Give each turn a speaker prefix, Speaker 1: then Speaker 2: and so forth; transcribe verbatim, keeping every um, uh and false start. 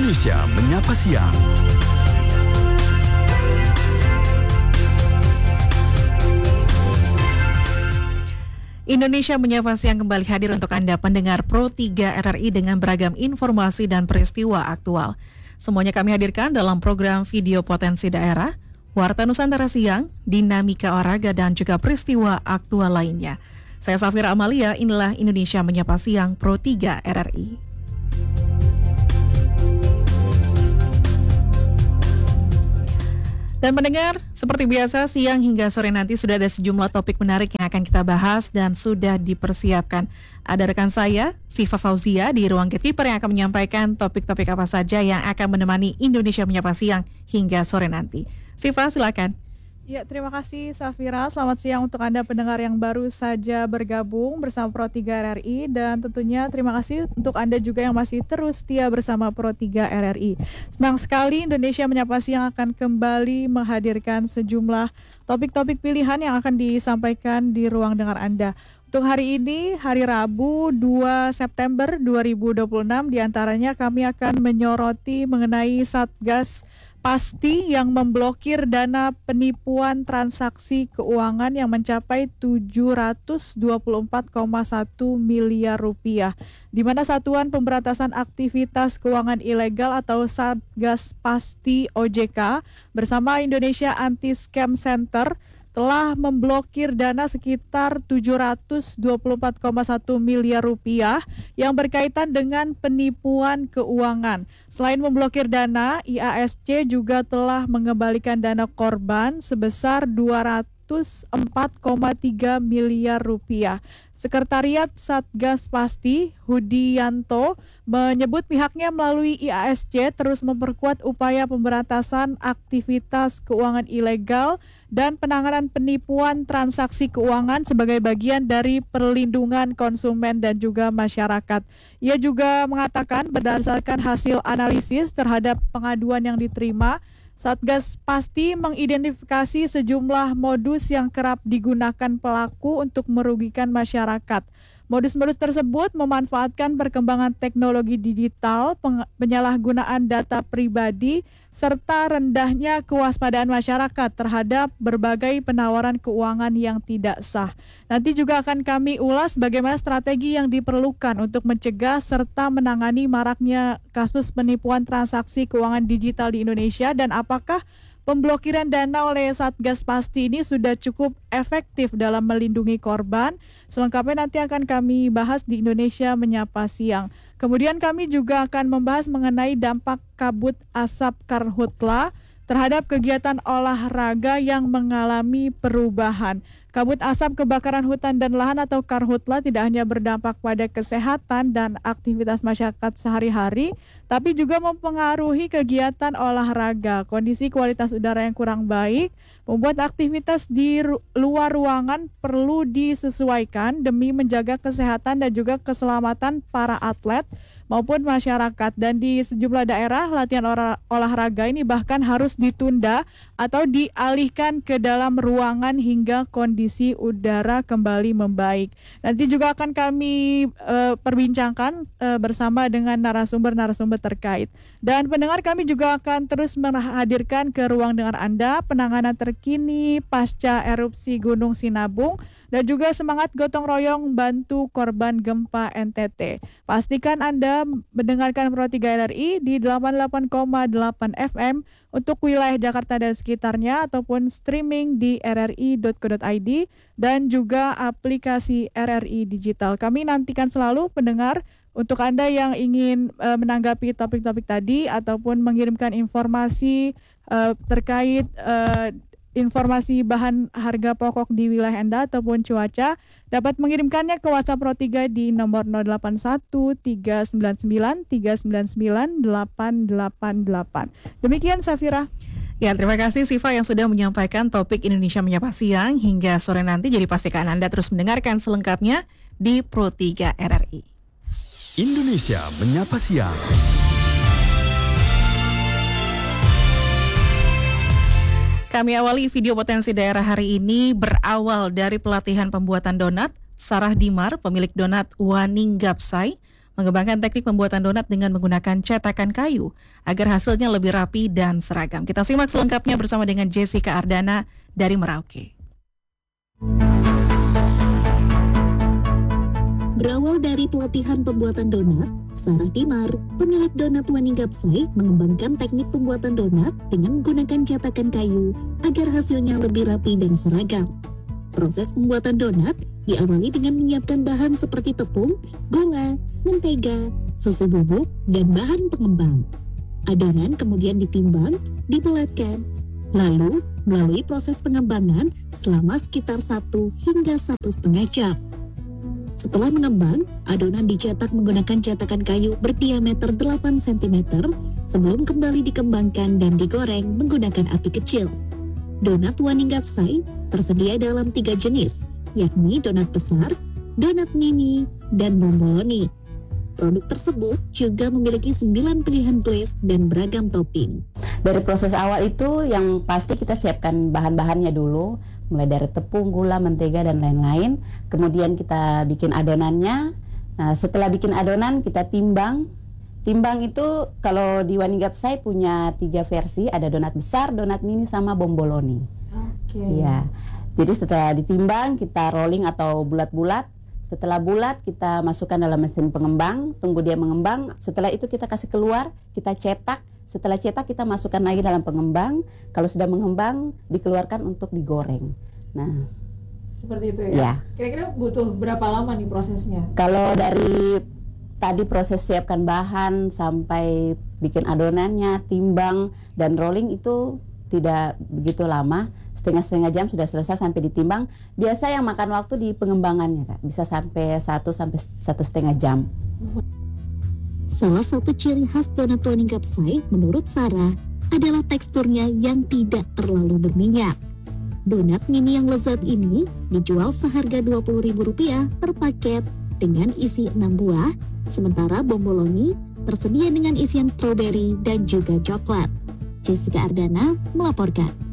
Speaker 1: Indonesia Menyapa Siang.
Speaker 2: Indonesia Menyapa Siang kembali hadir untuk Anda pendengar Pro tiga R R I dengan beragam informasi dan peristiwa aktual. Semuanya kami hadirkan dalam program video potensi daerah, Warta Nusantara Siang, dinamika olahraga dan juga peristiwa aktual lainnya. Saya Safira Amalia, inilah Indonesia Menyapa Siang Pro tiga R R I. Dan mendengar, seperti biasa siang hingga sore nanti sudah ada sejumlah topik menarik yang akan kita bahas dan sudah dipersiapkan. Ada rekan saya, Siva Fauzia di ruang gatekeeper yang akan menyampaikan topik-topik apa saja yang akan menemani Indonesia Menyapa Siang hingga sore nanti. Siva, silakan.
Speaker 3: Ya, terima kasih Safira. Selamat siang untuk Anda pendengar yang baru saja bergabung bersama Pro tiga R R I. Dan tentunya terima kasih untuk Anda juga yang masih terus setia bersama Pro tiga R R I. Senang sekali Indonesia Menyapa Siang akan kembali menghadirkan sejumlah topik-topik pilihan yang akan disampaikan di ruang dengar Anda. Untuk hari ini, hari Rabu dua September dua ribu dua puluh enam, diantaranya kami akan menyoroti mengenai Satgas Pasti yang memblokir dana penipuan transaksi keuangan yang mencapai tujuh ratus dua puluh empat koma satu miliar rupiah, di mana Satuan Pemberantasan Aktivitas Keuangan Ilegal atau Satgas Pasti O J K bersama Indonesia Anti-Scam Center telah memblokir dana sekitar tujuh ratus dua puluh empat koma satu miliar rupiah yang berkaitan dengan penipuan keuangan. Selain memblokir dana, I A S C juga telah mengembalikan dana korban sebesar dua ratus empat koma tiga miliar rupiah. Sekretariat Satgas Pasti, Hudianto, menyebut pihaknya melalui I A S C terus memperkuat upaya pemberantasan aktivitas keuangan ilegal dan penanganan penipuan transaksi keuangan sebagai bagian dari perlindungan konsumen dan juga masyarakat. Ia juga mengatakan berdasarkan hasil analisis terhadap pengaduan yang diterima, Satgas Pasti mengidentifikasi sejumlah modus yang kerap digunakan pelaku untuk merugikan masyarakat. Modus-modus tersebut memanfaatkan perkembangan teknologi digital, penyalahgunaan data pribadi, serta rendahnya kewaspadaan masyarakat terhadap berbagai penawaran keuangan yang tidak sah. Nanti juga akan kami ulas bagaimana strategi yang diperlukan untuk mencegah serta menangani maraknya kasus penipuan transaksi keuangan digital di Indonesia dan apakah pemblokiran dana oleh Satgas Pasti ini sudah cukup efektif dalam melindungi korban. Selengkapnya nanti akan kami bahas di Indonesia Menyapa Siang. Kemudian kami juga akan membahas mengenai dampak kabut asap karhutla terhadap kegiatan olahraga yang mengalami perubahan. Kabut asap kebakaran hutan dan lahan atau karhutla tidak hanya berdampak pada kesehatan dan aktivitas masyarakat sehari-hari, tapi juga mempengaruhi kegiatan olahraga. Kondisi kualitas udara yang kurang baik membuat aktivitas di ru- luar ruangan perlu disesuaikan demi menjaga kesehatan dan juga keselamatan para atlet maupun masyarakat. Dan di sejumlah daerah latihan olah- olahraga ini bahkan harus ditunda atau dialihkan ke dalam ruangan hingga kondisi udara kembali membaik. Nanti juga akan kami uh, perbincangkan uh, bersama dengan narasumber-narasumber terkait. Dan pendengar, kami juga akan terus menghadirkan ke ruang dengar Anda penanganan terkini pasca erupsi Gunung Sinabung dan juga semangat gotong royong bantu korban gempa N T T. Pastikan Anda mendengarkan Pro tiga R R I di delapan puluh delapan koma delapan F M untuk wilayah Jakarta dan sekitarnya ataupun streaming di r r i dot co dot i d dan juga aplikasi R R I Digital. Kami nantikan selalu pendengar untuk Anda yang ingin uh, menanggapi topik-topik tadi ataupun mengirimkan informasi uh, terkait uh, informasi bahan harga pokok di wilayah Anda ataupun cuaca, dapat mengirimkannya ke WhatsApp Pro tiga di nomor nol delapan satu tiga sembilan sembilan tiga sembilan sembilan delapan delapan delapan. Demikian Safira.
Speaker 2: Ya, terima kasih Siva yang sudah menyampaikan topik Indonesia Menyapa Siang hingga sore nanti. Jadi pastikan Anda terus mendengarkan selengkapnya di Pro tiga R R I.
Speaker 1: Indonesia Menyapa Siang.
Speaker 2: Kami awali video potensi daerah hari ini berawal dari pelatihan pembuatan donat. Sarah Dimar, pemilik donat Waning Gapsai, mengembangkan teknik pembuatan donat dengan menggunakan cetakan kayu agar hasilnya lebih rapi dan seragam. Kita simak selengkapnya bersama dengan Jessica Ardana dari Merauke.
Speaker 4: Berawal dari pelatihan pembuatan donat, Sarah Timar, pemilik donat Wani Gapsai, mengembangkan teknik pembuatan donat dengan menggunakan cetakan kayu agar hasilnya lebih rapi dan seragam. Proses pembuatan donat diawali dengan menyiapkan bahan seperti tepung, gula, mentega, susu bubuk, dan bahan pengembang. Adonan kemudian ditimbang, dibulatkan, lalu melalui proses pengembangan selama sekitar satu hingga satu setengah jam. Setelah mengembang, adonan dicetak menggunakan cetakan kayu berdiameter delapan sentimeter sebelum kembali dikembangkan dan digoreng menggunakan api kecil. Donat Wani Gapsai tersedia dalam tiga jenis, yakni donat besar, donat mini, dan bomboloni. Produk tersebut juga memiliki sembilan pilihan glaze dan beragam topping.
Speaker 5: Dari proses awal itu yang pasti kita siapkan bahan-bahannya dulu, mulai dari tepung, gula, mentega, dan lain-lain. Kemudian kita bikin adonannya. Nah, setelah bikin adonan kita timbang. Timbang itu kalau di Wani Gapsai punya tiga versi, ada donat besar, donat mini, sama bomboloni.
Speaker 6: Oke.
Speaker 5: Iya. Jadi setelah ditimbang kita rolling atau bulat-bulat. Setelah bulat kita masukkan dalam mesin pengembang, tunggu dia mengembang. Setelah itu kita kasih keluar, kita cetak. Setelah cetak kita masukkan lagi dalam pengembang. Kalau sudah mengembang, dikeluarkan untuk digoreng. Nah,
Speaker 6: seperti itu ya.
Speaker 5: Ya.
Speaker 6: Kira-kira butuh berapa lama nih prosesnya?
Speaker 5: Kalau dari tadi proses siapkan bahan sampai bikin adonannya, timbang dan rolling itu tidak begitu lama, setengah-setengah jam sudah selesai sampai ditimbang. Biasa yang makan waktu di pengembangannya, Kak, bisa sampai satu sampai satu setengah jam.
Speaker 4: Salah satu ciri khas donat Wani Gapsai menurut Sarah adalah teksturnya yang tidak terlalu berminyak. Donat mini yang lezat ini dijual seharga dua puluh ribu rupiah per paket dengan isi enam buah, sementara bomboloni tersedia dengan isian stroberi dan juga coklat. Jessica Ardana melaporkan.